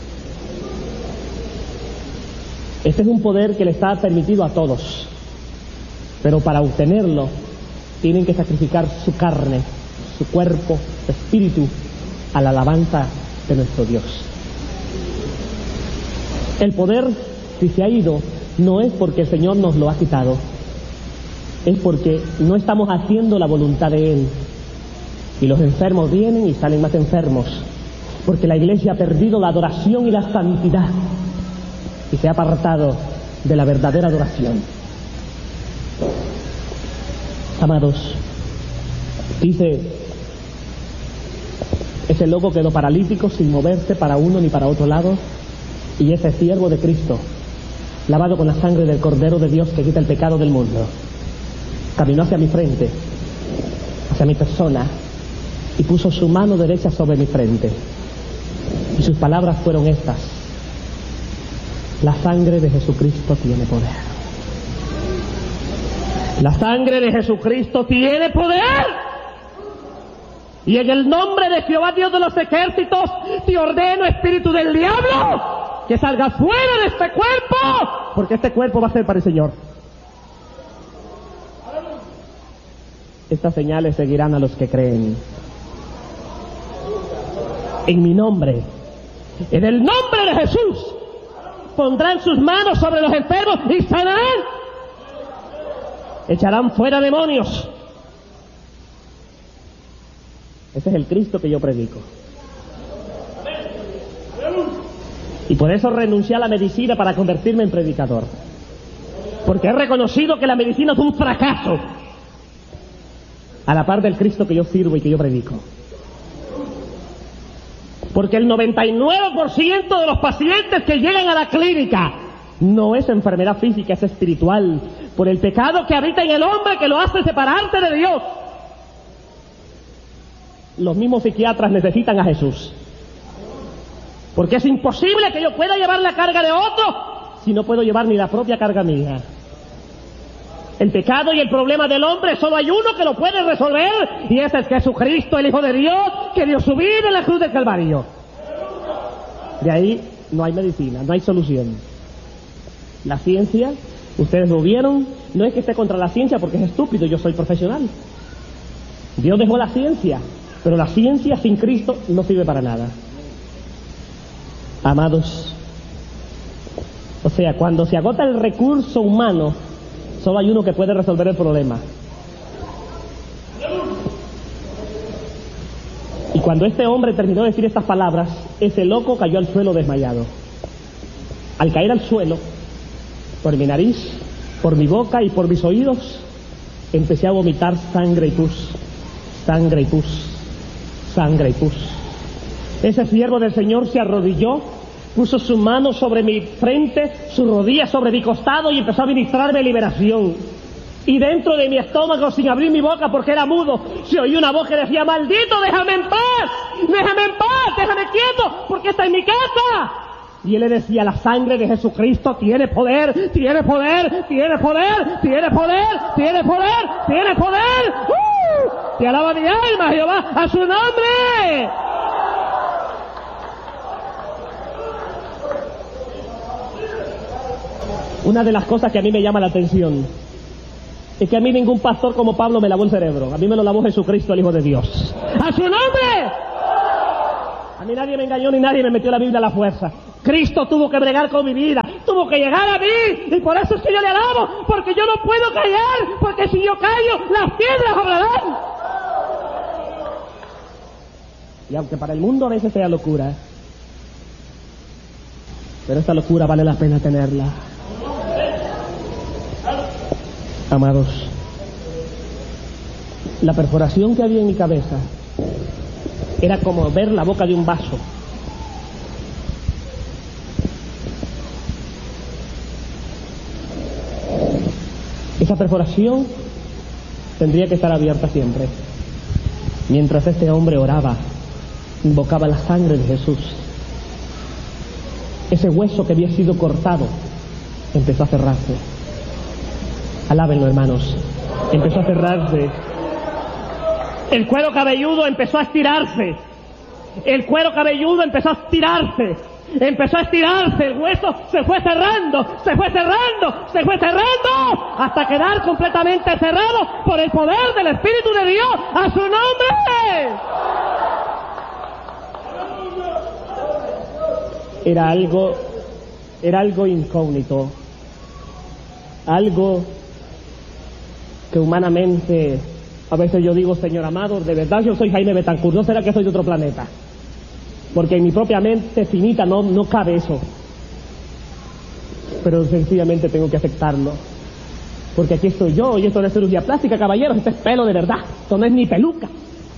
Este es un poder que le está permitido a todos, pero para obtenerlo tienen que sacrificar su carne, su cuerpo, su espíritu a la alabanza de nuestro Dios. El poder, si se ha ido, no es porque el Señor nos lo ha quitado, es porque no estamos haciendo la voluntad de Él. Y los enfermos vienen y salen más enfermos, porque la iglesia ha perdido la adoración y la santidad y se ha apartado de la verdadera adoración. Amados, dice, ese loco quedó paralítico sin moverse para uno ni para otro lado, y ese siervo de Cristo, lavado con la sangre del Cordero de Dios que quita el pecado del mundo, caminó hacia mi frente, hacia mi persona, y puso su mano derecha sobre mi frente, y sus palabras fueron estas: la sangre de Jesucristo tiene poder. La sangre de Jesucristo tiene poder. Y en el nombre de Jehová Dios de los ejércitos te ordeno, espíritu del diablo, que salgas fuera de este cuerpo, porque este cuerpo va a ser para el Señor. Estas señales seguirán a los que creen. En mi nombre, en el nombre de Jesús, pondrán sus manos sobre los enfermos y sanarán. Echarán fuera demonios. Ese es el Cristo que yo predico. Y por eso renuncié a la medicina para convertirme en predicador. Porque he reconocido que la medicina es un fracaso a la par del Cristo que yo sirvo y que yo predico. Porque el 99% de los pacientes que llegan a la clínica no es enfermedad física, es espiritual, por el pecado que habita en el hombre que lo hace separarse de Dios. Los mismos psiquiatras necesitan a Jesús, porque es imposible que yo pueda llevar la carga de otro si no puedo llevar ni la propia carga mía. El pecado y el problema del hombre solo hay uno que lo puede resolver, y ese es Jesucristo, el Hijo de Dios, que dio su vida en la cruz del Calvario. De ahí no hay medicina, no hay solución. La ciencia, ustedes lo vieron, no es que esté contra la ciencia porque es estúpido, yo soy profesional. Dios dejó la ciencia, pero la ciencia sin Cristo no sirve para nada. Amados, o sea, cuando se agota el recurso humano, solo hay uno que puede resolver el problema. Y cuando este hombre terminó de decir estas palabras, ese loco cayó al suelo desmayado. Al caer al suelo, por mi nariz, por mi boca y por mis oídos, empecé a vomitar sangre y pus, sangre y pus, sangre y pus. Ese siervo del Señor se arrodilló, puso su mano sobre mi frente, su rodilla sobre mi costado y empezó a ministrarme liberación. Y dentro de mi estómago, sin abrir mi boca porque era mudo, se oyó una voz que decía: maldito, déjame en paz, déjame quieto, porque esta es mi casa. Y él le decía: la sangre de Jesucristo tiene poder, tiene poder, tiene poder, tiene poder, tiene poder, tiene poder. Te alaba mi alma, Jehová, a su nombre. Una de las cosas que a mí me llama la atención Es que a mí ningún pastor como Pablo me lavó el cerebro. A mí me lo lavó Jesucristo, el Hijo de Dios. ¡A su nombre! A mí nadie me engañó ni nadie me metió la Biblia a la fuerza. Cristo tuvo que bregar con mi vida, tuvo que llegar a mí, y por eso es que yo le alabo, porque yo no puedo callar, porque si yo callo, las piedras hablarán. Y aunque para el mundo a veces sea locura, pero esta locura vale la pena tenerla. Amados, la perforación que había en mi cabeza era como ver la boca de un vaso. Esa perforación tendría que estar abierta siempre. Mientras este hombre oraba, invocaba la sangre de Jesús. Ese hueso que había sido cortado empezó a cerrarse. Alábenlo, hermanos. Empezó a cerrarse. El cuero cabelludo empezó a estirarse. El cuero cabelludo empezó a estirarse. Empezó a estirarse. El hueso se fue cerrando, se fue cerrando, se fue cerrando, hasta quedar completamente cerrado por el poder del Espíritu de Dios. ¡A su nombre! Era algo incógnito. Algo que humanamente, a veces yo digo, Señor amado, de verdad yo soy Jaime Betancourt, ¿no será que soy de otro planeta? Porque en mi propia mente finita no cabe eso. Pero sencillamente tengo que aceptarlo. Porque aquí estoy yo, y esto no es cirugía plástica, caballeros, esto es pelo de verdad, esto no es ni peluca.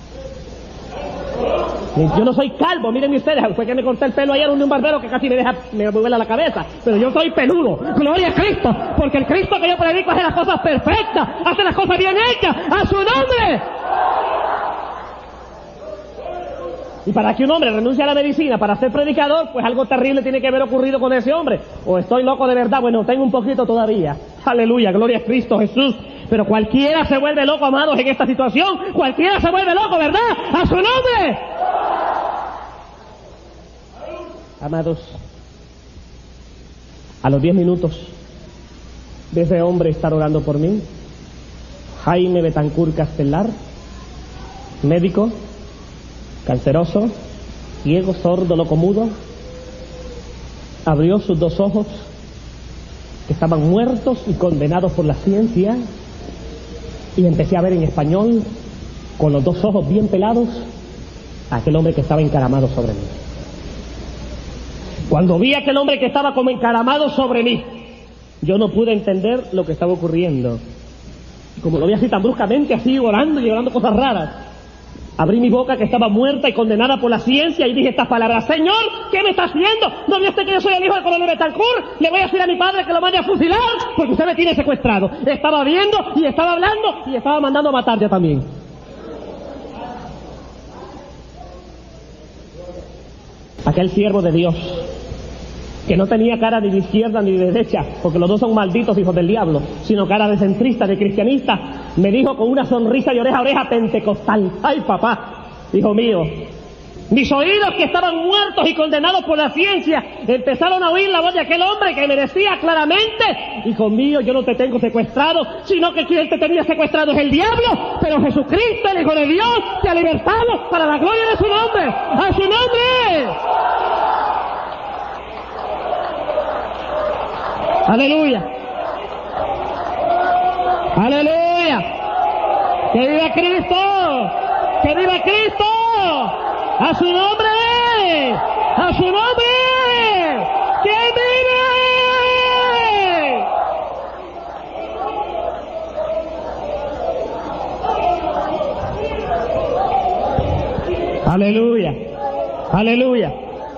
Yo no soy calvo, miren ustedes, fue que me corté el pelo ayer un barbero que casi me vuela la cabeza, pero yo soy peludo, gloria a Cristo, porque el Cristo que yo predico hace las cosas perfectas, hace las cosas bien hechas, ¡a su nombre! Y para que un hombre renuncie a la medicina para ser predicador, pues algo terrible tiene que haber ocurrido con ese hombre. O estoy loco de verdad, bueno, tengo un poquito todavía. Aleluya, gloria a Cristo Jesús. Pero cualquiera se vuelve loco, amados, en esta situación. Cualquiera se vuelve loco, ¿verdad? ¡A su nombre! Amados, a los 10 minutos de ese hombre estar orando por mí, Jaime Betancourt Castelar, médico, canceroso, ciego, sordo, locomudo, abrió sus dos ojos, que estaban muertos y condenados por la ciencia, y empecé a ver en español, con los dos ojos bien pelados, a aquel hombre que estaba encaramado sobre mí. Cuando vi a aquel hombre que estaba como encaramado sobre mí, yo no pude entender lo que estaba ocurriendo. Y como lo vi así tan bruscamente, así orando y orando cosas raras, abrí mi boca que estaba muerta y condenada por la ciencia y dije estas palabras: Señor, ¿qué me está haciendo? ¿No vio usted que yo soy el hijo del coronel Betancourt? Le voy a decir a mi padre que lo mande a fusilar porque usted me tiene secuestrado. Estaba viendo y estaba hablando y estaba mandando a matar ya también. Aquel siervo de Dios, que no tenía cara ni de izquierda ni de derecha, porque los dos son malditos hijos del diablo, sino cara de centrista, de cristianista, me dijo con una sonrisa de oreja a oreja pentecostal: ay papá, hijo mío, mis oídos que estaban muertos y condenados por la ciencia empezaron a oír la voz de aquel hombre que me decía claramente: hijo mío, yo no te tengo secuestrado, sino que quien te tenía secuestrado es el diablo, pero Jesucristo, el Hijo de Dios, te ha libertado para la gloria de su nombre. ¡A su nombre! ¡Aleluya! ¡Aleluya! ¡Que viva Cristo! ¡Que viva Cristo! ¡A su nombre! ¡A su nombre! ¡Que vive! ¡Aleluya! ¡Aleluya!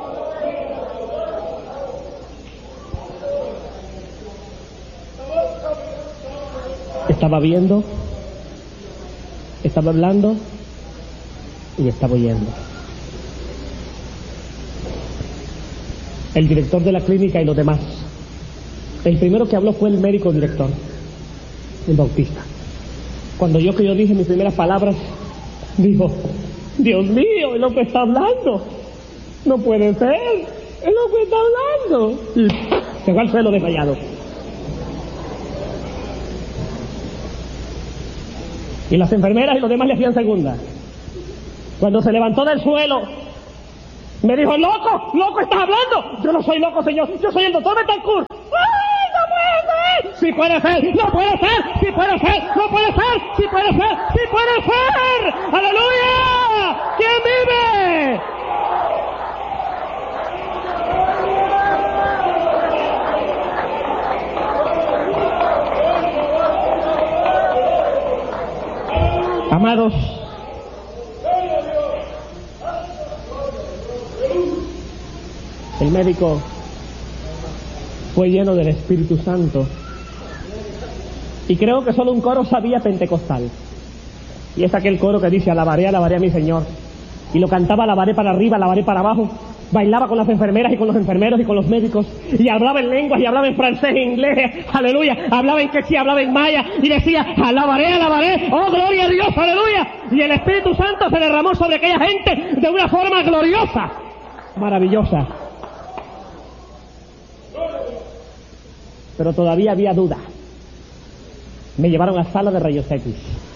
Estaba viendo, estaba hablando y estaba oyendo. El director de la clínica y los demás. El primero que habló fue el médico director, el Bautista. Cuando yo dije mis primeras palabras, dijo: Dios mío, el hombre está hablando. No puede ser, el hombre está hablando. Y se fue al suelo desmayado. Y las enfermeras y los demás le hacían segunda. Cuando se levantó del suelo, me dijo, loco, loco, ¿estás hablando? Yo no soy loco, señor, yo soy el doctor Betancourt. ¡Ay, no puede ser! ¡Sí puede ser! ¡No puede ser! ¡Sí puede ser! ¡No puede ser! ¡Sí puede ser! ¡Sí puede ser! ¡Aleluya! ¿Quién vive? Amados, el médico fue lleno del Espíritu Santo y creo que solo un coro sabía pentecostal, y es aquel coro que dice alabaré a mi Señor, y lo cantaba alabaré para arriba, alabaré para abajo, bailaba con las enfermeras y con los enfermeros y con los médicos, y hablaba en lenguas y hablaba en francés, en inglés, aleluya, hablaba en quechua, hablaba en maya, y decía alabaré, oh gloria a Dios, aleluya, y el Espíritu Santo se derramó sobre aquella gente de una forma gloriosa, maravillosa. Pero todavía había duda. Me llevaron a sala de rayos X.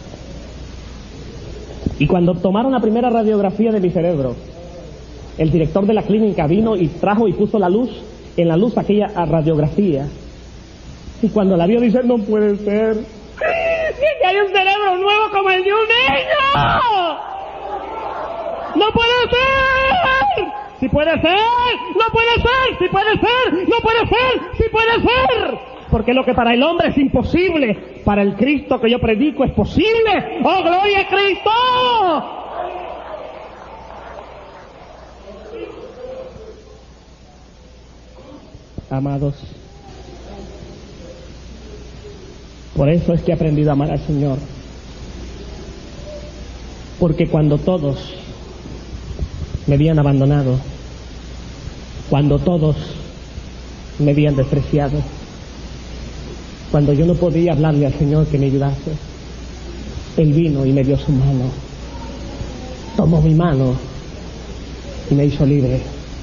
Y cuando tomaron la primera radiografía de mi cerebro, el director de la clínica vino y trajo y puso la luz, en la luz aquella radiografía. Y cuando la vio dice, no puede ser. ¡Que hay un cerebro nuevo como el de un niño! ¡No puede ser! ¡Sí puede ser! ¡No puede ser! ¡Sí puede ser! ¡No puede ser! ¡Sí puede ser! Porque lo que para el hombre es imposible, para el Cristo que yo predico es posible. ¡Oh, gloria a Cristo! Amados, por eso es que he aprendido a amar al Señor. Porque cuando todos me habían abandonado, cuando todos me habían despreciado, cuando yo no podía hablarle al Señor que me ayudase, Él vino y me dio su mano, tomó mi mano y me hizo libre.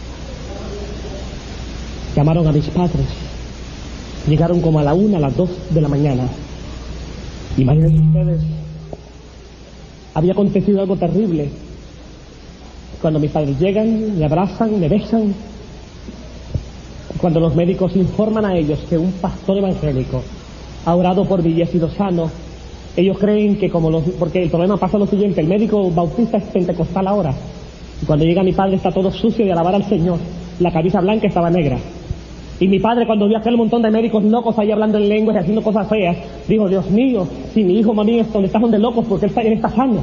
Llamaron a mis padres, llegaron como a la 1, a las 2 de la mañana. Imagínense ustedes, había acontecido algo terrible. Cuando mis padres llegan, me abrazan, me besan, cuando los médicos informan a ellos que un pastor evangélico ha orado por mí y he sido sano, ellos creen que porque el problema pasa lo siguiente, el médico bautista es pentecostal ahora, y cuando llega mi padre está todo sucio de alabar al Señor, la camisa blanca estaba negra, y mi padre cuando vio aquel montón de médicos locos ahí hablando en lenguas y haciendo cosas feas, dijo, Dios mío, si mi hijo mami es donde están de locos porque él está sano.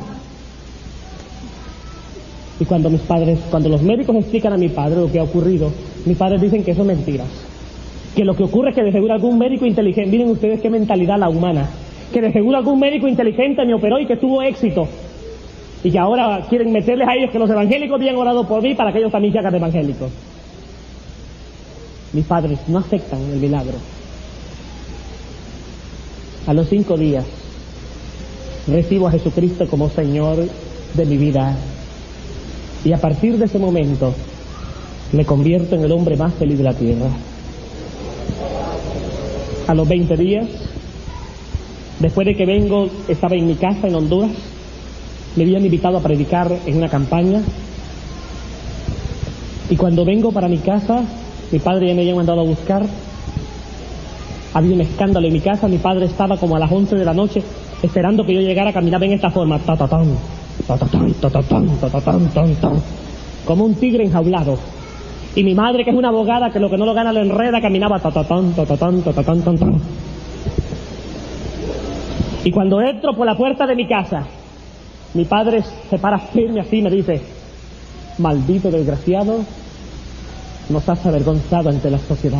Y cuando los médicos explican a mi padre lo que ha ocurrido, mis padres dicen que eso es mentiras. Que lo que ocurre es que de seguro algún médico inteligente, miren ustedes qué mentalidad la humana, que de seguro algún médico inteligente me operó y que tuvo éxito. Y que ahora quieren meterles a ellos que los evangélicos habían orado por mí para que ellos también se hagan evangélicos. Mis padres no aceptan el milagro. A los 5 días recibo a Jesucristo como Señor de mi vida. Y a partir de ese momento me convierto en el hombre más feliz de la tierra. A los 20 días, después de que vengo, estaba en mi casa en Honduras, me habían invitado a predicar en una campaña, y cuando vengo para mi casa, mi padre ya me había mandado a buscar, había un escándalo en mi casa, mi padre estaba como a las 11 de la noche esperando que yo llegara, caminaba en esta forma, ta-ta-tan, ta-ta-tan, ta-ta-tan, ta-ta-tan, tan-tan, como un tigre enjaulado. Y mi madre, que es una abogada, que lo que no lo gana lo enreda, caminaba ta-ta-tan, ta-ta-tan, ta-ta-tan, tan-tan. Y cuando entro por la puerta de mi casa, mi padre se para firme así y me dice, maldito desgraciado, nos has avergonzado ante la sociedad.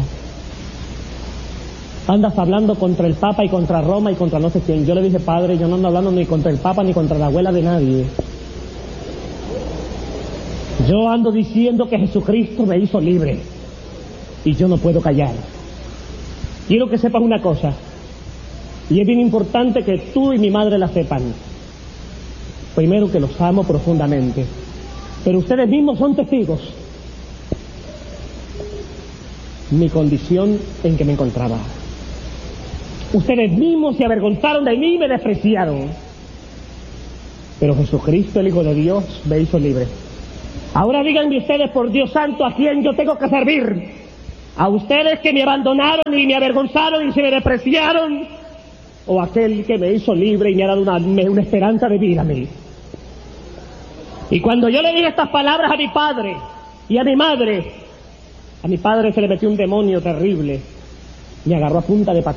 Andas hablando contra el Papa y contra Roma y contra no sé quién. Yo le dije, padre, yo no ando hablando ni contra el Papa ni contra la abuela de nadie. Yo ando diciendo que Jesucristo me hizo libre y yo no puedo callar. Quiero que sepas una cosa, y es bien importante que tú y mi madre la sepan. Primero, que los amo profundamente, pero ustedes mismos son testigos mi condición en que me encontraba. Ustedes mismos se avergonzaron de mí y me despreciaron. Pero Jesucristo, el Hijo de Dios, me hizo libre. Ahora díganme ustedes, por Dios santo, ¿a quién yo tengo que servir? ¿A ustedes que me abandonaron y me avergonzaron y se me despreciaron? ¿O a aquel que me hizo libre y me ha dado una esperanza de vida a mí? Y cuando yo le dije estas palabras a mi padre y a mi madre, a mi padre se le metió un demonio terrible, me agarró a punta de patada.